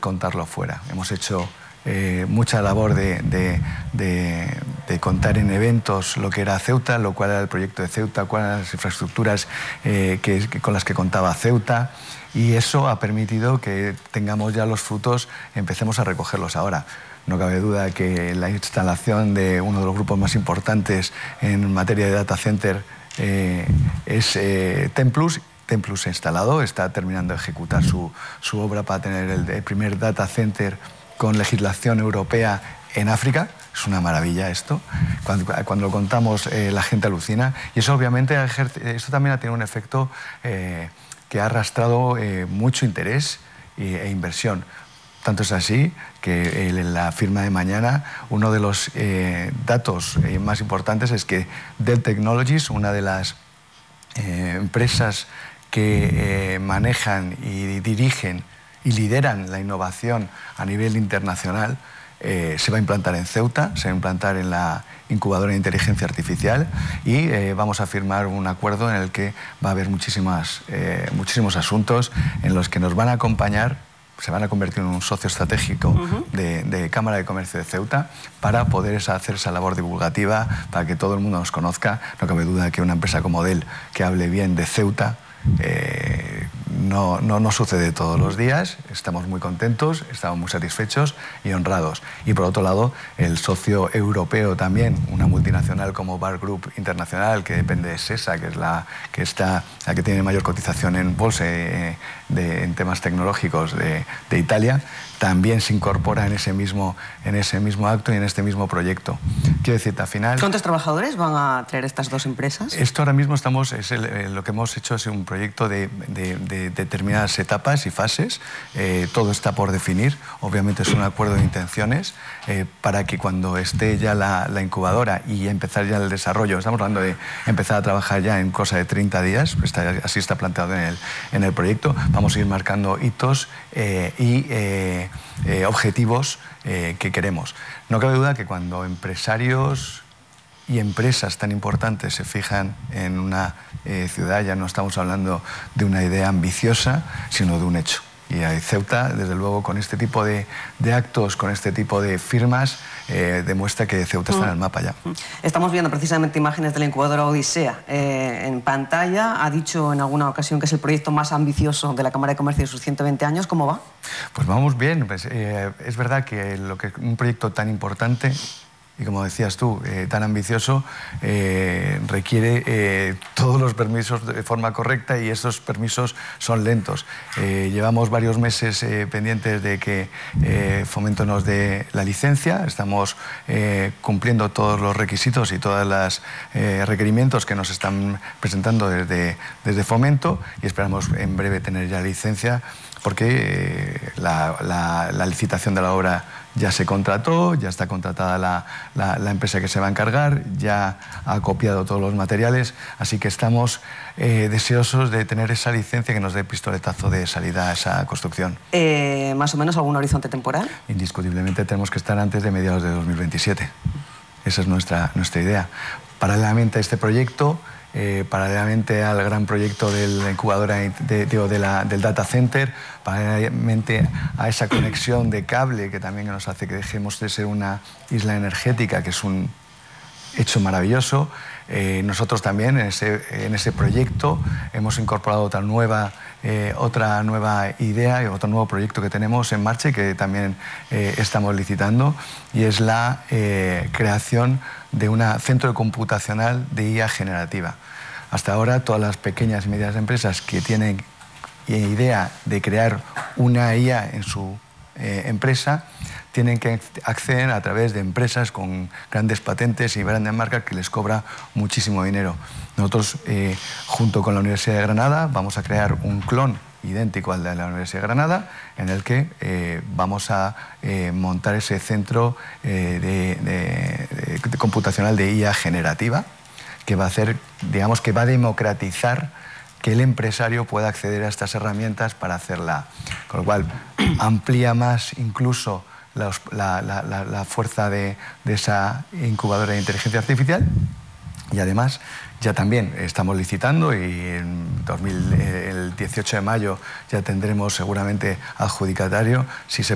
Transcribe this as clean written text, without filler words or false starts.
contarlo fuera. Hemos hecho mucha labor de contar en eventos lo que era Ceuta, lo cual era el proyecto de Ceuta, cuáles eran las infraestructuras con las que contaba Ceuta, y eso ha permitido que tengamos ya los frutos, empecemos a recogerlos ahora. No cabe duda que la instalación de uno de los grupos más importantes en materia de data center es Templus. Templus se ha instalado, está terminando de ejecutar su obra para tener el primer data center con legislación europea en África. Es una maravilla esto. Cuando lo contamos, la gente alucina. Y eso obviamente esto también ha tenido un efecto que ha arrastrado mucho interés e inversión. Tanto es así que en la firma de mañana uno de los datos más importantes es que Dell Technologies, una de las empresas que manejan y dirigen y lideran la innovación a nivel internacional, se va a implantar en Ceuta, se va a implantar en la incubadora de inteligencia artificial, y vamos a firmar un acuerdo en el que va a haber muchísimos asuntos en los que nos van a acompañar, se van a convertir en un socio estratégico de Cámara de Comercio de Ceuta para poder hacer esa labor divulgativa, para que todo el mundo nos conozca. No cabe duda que una empresa como Dell que hable bien de Ceuta no sucede todos los días. Estamos muy contentos, estamos muy satisfechos y honrados. Y por otro lado, el socio europeo también, una multinacional como Bar Group Internacional, que depende de SESA, que es la que tiene mayor cotización en bolsa en temas tecnológicos de Italia, también se incorpora en ese mismo acto y en este mismo proyecto. Quiero decirte, al final... ¿Cuántos trabajadores van a traer estas dos empresas? Esto ahora mismo lo que hemos hecho es un proyecto de determinadas etapas y fases. Todo está por definir. Obviamente es un acuerdo de intenciones para que cuando esté ya la incubadora y empezar ya el desarrollo, estamos hablando de empezar a trabajar ya en cosa de 30 días, así está planteado en el proyecto. Vamos a ir marcando hitos y objetivos que queremos. No cabe duda que cuando empresarios y empresas tan importantes se fijan en una ciudad, ya no estamos hablando de una idea ambiciosa, sino de un hecho. Y Ceuta, desde luego, con este tipo de actos, con este tipo de firmas, demuestra que Ceuta está en el mapa ya. Estamos viendo precisamente imágenes de la incubadora Odisea en pantalla. Ha dicho en alguna ocasión que es el proyecto más ambicioso de la Cámara de Comercio de sus 120 años. ¿Cómo va? Pues vamos bien. Pues, es verdad que un proyecto tan importante y, como decías tú, tan ambicioso, requiere todos los permisos de forma correcta, y esos permisos son lentos. Llevamos varios meses pendientes de que Fomento nos dé la licencia. Estamos cumpliendo todos los requisitos y todos los requerimientos que nos están presentando desde Fomento, y esperamos en breve tener ya licencia, porque la licitación de la obra ya se contrató, ya está contratada la empresa que se va a encargar, ya ha copiado todos los materiales, así que estamos deseosos de tener esa licencia que nos dé pistoletazo de salida a esa construcción. ¿Más o menos algún horizonte temporal? Indiscutiblemente tenemos que estar antes de mediados de 2027. Esa es nuestra idea. Paralelamente a este proyecto, paralelamente al gran proyecto de la incubadora del data center, paralelamente a esa conexión de cable que también nos hace que dejemos de ser una isla energética, que es un hecho maravilloso. Nosotros también en ese proyecto hemos incorporado otra nueva idea y otro nuevo proyecto que tenemos en marcha y que también estamos licitando, y es la creación de un centro computacional de IA generativa. Hasta ahora, todas las pequeñas y medianas empresas que tienen idea de crear una IA en su empresa tienen que acceder a través de empresas con grandes patentes y grandes marcas que les cobra muchísimo dinero. Nosotros, junto con la Universidad de Granada, vamos a crear un clon idéntico al de la Universidad de Granada, en el que vamos a montar ese centro computacional de IA generativa, que va a hacer, digamos, que va a democratizar que el empresario pueda acceder a estas herramientas para hacerla. Con lo cual, amplía más incluso la fuerza de esa incubadora de inteligencia artificial, y además ya también estamos licitando, y el 18 de mayo ya tendremos seguramente adjudicatario. Si se